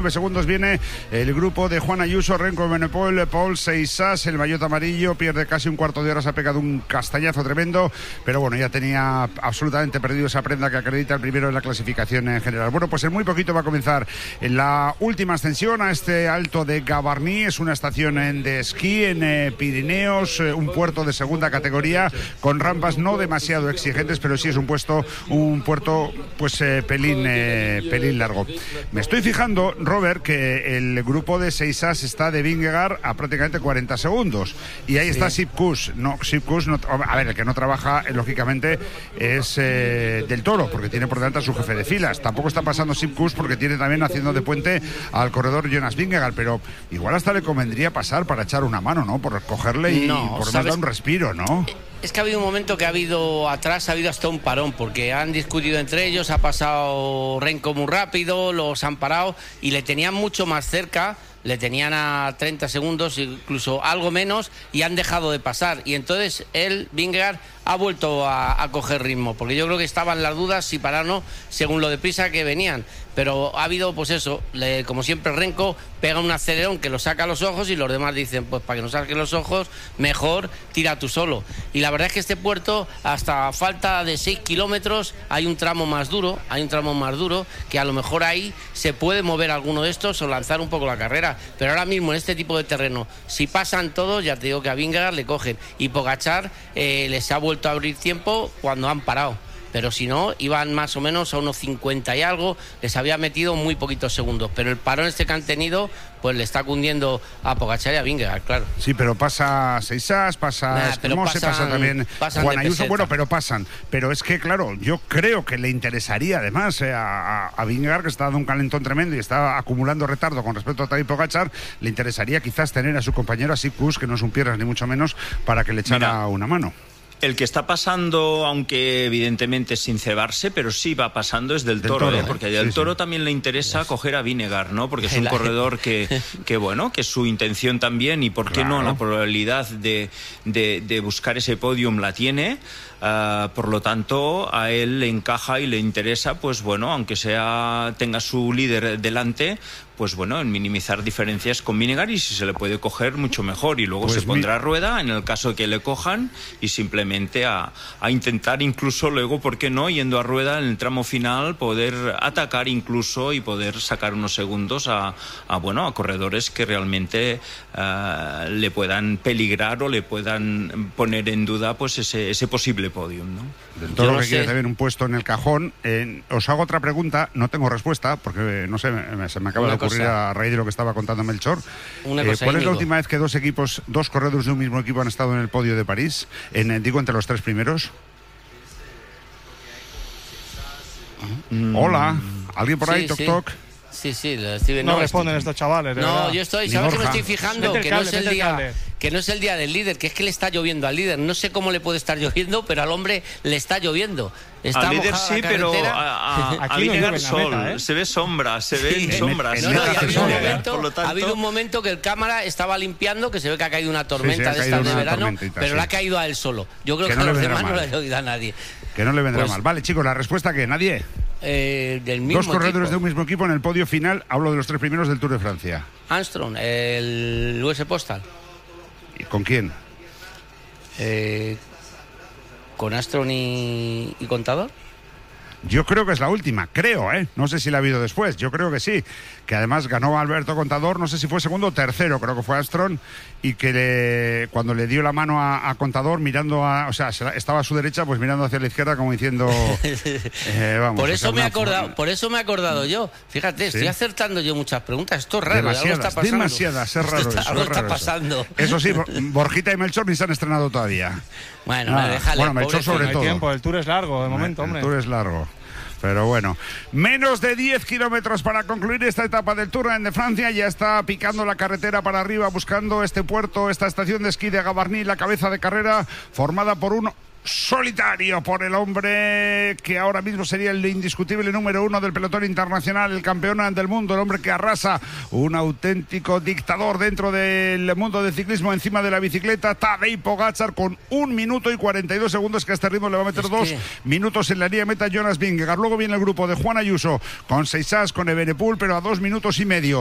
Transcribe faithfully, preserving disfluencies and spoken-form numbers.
segundos viene el grupo de Juan Ayuso, Renko Evenepoel, Paul Seixas, el maillot amarillo, pierde casi un cuarto de hora, se ha pegado un castañazo tremendo, pero bueno, ya tenía absolutamente perdido esa prenda que acredita el primero en la clasificación en general. Bueno, pues en muy poquito va a comenzar la última ascensión a este alto de Gavarnie, es una estación de esquí en eh, Pirineos, eh, un puerto de segunda categoría, con rampas no demasiado exigentes, pero sí es un puesto, un puerto pues eh, pelín, eh, pelín largo. Me estoy fijando, Robert, que el grupo de Seixas está de Vingegaard a prácticamente cuarenta segundos y ahí sí está Sepp Kuss. No, Sepp Kuss no, a ver, el que no trabaja eh, lógicamente es eh, Del Toro, porque tiene por delante a su jefe de filas. Tampoco está pasando Sepp Kuss porque tiene también haciendo de puente al corredor Jonas Vingegaard, pero igual hasta le convendría pasar para echar una mano, ¿no? Por cogerle y no, por dar un respiro, ¿no? Es que ha habido un momento que ha habido atrás, ha habido hasta un parón, porque han discutido entre ellos, ha pasado Renko muy rápido, los han parado y le tenían mucho más cerca, le tenían a treinta segundos, incluso algo menos, y han dejado de pasar. Y entonces él, Vingegaard, ha vuelto a, a coger ritmo, porque yo creo que estaban las dudas si parar o no, según lo deprisa que venían. Pero ha habido, pues eso, le, como siempre Renko pega un acelerón que lo saca a los ojos y los demás dicen, pues para que no saques los ojos, mejor tira tú solo. Y la verdad es que este puerto, hasta falta de seis kilómetros, hay un tramo más duro, hay un tramo más duro, que a lo mejor ahí se puede mover alguno de estos o lanzar un poco la carrera. Pero ahora mismo en este tipo de terreno, si pasan todos, ya te digo que a Vingegaard le cogen. Y Pogačar eh, les ha vuelto a abrir tiempo cuando han parado. Pero si no, iban más o menos a unos cincuenta y algo, les había metido muy poquitos segundos. Pero el parón este que han tenido, pues le está cundiendo a Pogačar y a Vingegaard, claro. Sí, pero pasa Seixas, pasa Escamose, pasa también Juan Ayuso, bueno, pero pasan. Pero es que, claro, yo creo que le interesaría además eh, a, a Vingegaard, que está dando un calentón tremendo y está acumulando retardo con respecto a Tadej Pogačar, le interesaría quizás tener a su compañero, a Sepp Kuss, que no es un piernas ni mucho menos, para que le echara Mira. una mano. El que está pasando, aunque evidentemente sin cebarse, pero sí va pasando, es Del Toro, Del Toro ¿eh? Porque a Del sí, Toro sí. también le interesa coger a Vingegaard, ¿no? Porque es un corredor que, que bueno, que su intención también, y por qué claro. no, la probabilidad de, de, de buscar ese podium la tiene. Uh, por lo tanto, a él le encaja y le interesa, pues bueno, aunque sea tenga su líder delante, pues bueno, en minimizar diferencias con Vingegaard, y si se le puede coger, mucho mejor. Y luego pues se pondrá a rueda en el caso de que le cojan y simplemente a, a intentar incluso luego, ¿por qué no?, yendo a rueda en el tramo final, poder atacar incluso y poder sacar unos segundos a, a bueno, a corredores que realmente uh, le puedan peligrar o le puedan poner en duda pues ese, ese posible podium, ¿no? Del Toro, no que sé. quiere también un puesto en el cajón. Eh, os hago otra pregunta, no tengo respuesta, porque no sé, me, se me acaba Una de ocurrir cosa. a raíz de lo que estaba contando Melchor. Una eh, cosa, ¿Cuál es la última vez que dos equipos, dos corredores de un mismo equipo han estado en el podio de París? En, digo, entre los tres primeros. Mm. Hola, ¿alguien por ahí? Sí, toc, sí. toc. Sí, sí, lo estoy viendo. No, no responden estoy... estos chavales. No, verdad. yo estoy, ¿sabes qué me estoy fijando? Que no, es el día, que no es el día del líder, que es que le está lloviendo al líder. No sé cómo le puede estar lloviendo, pero al hombre le está lloviendo. Está al líder sí, pero a, a, a Vingegaard sol, meta, ¿eh? se ve sombra, se ven sí, sombras. No, no, ha, habido momento, Por lo tanto... ha habido un momento que el cámara estaba limpiando, que se ve que ha caído una tormenta sí, sí, de estas de verano, pero sí. le ha caído a él solo. Yo creo que, que no a los demás mal. no le ha llovido a nadie. Que no le vendrá pues, mal. Vale, chicos, la respuesta que nadie. Eh, del mismo Dos corredores equipo. de un mismo equipo en el podio final. Hablo de los tres primeros del Tour de Francia. Armstrong, el U S Postal. ¿Y con quién? Eh, ¿Con Armstrong y, y Contador? Yo creo que es la última, creo, ¿eh? No sé si la ha habido después, yo creo que sí. Que además ganó Alberto Contador, no sé si fue segundo o tercero, creo que fue Armstrong, y que le, cuando le dio la mano a, a Contador, mirando a, o sea, estaba a su derecha, pues mirando hacia la izquierda como diciendo eh, vamos, por eso me he acordado, por eso me he acordado yo. Fíjate, ¿sí? estoy acertando yo muchas preguntas, esto es raro, demasiadas, algo está pasando. Demasiadas, es raro esto está, eso, algo es raro está pasando. Eso. eso sí, Borjita y Melchor ni se han estrenado todavía. Bueno, ah, déjale. Bueno, Melchor sobre no todo. Hay tiempo, el Tour es largo de momento, el, hombre. El Tour es largo. Pero bueno, menos de diez kilómetros para concluir esta etapa del Tour de Francia. Ya está picando la carretera para arriba, buscando este puerto, esta estación de esquí de Gavarnie, la cabeza de carrera formada por un solitario por el hombre que ahora mismo sería el indiscutible número uno del pelotón internacional, el campeón del mundo, el hombre que arrasa, un auténtico dictador dentro del mundo del ciclismo encima de la bicicleta, Tadej Pogačar, con un minuto y cuarenta y dos segundos, que a este ritmo le va a meter es dos que... minutos en la línea meta Jonas Vingegaard. Luego viene el grupo de Juan Ayuso con Seixas, con Evenepoel, pero a dos minutos y medio.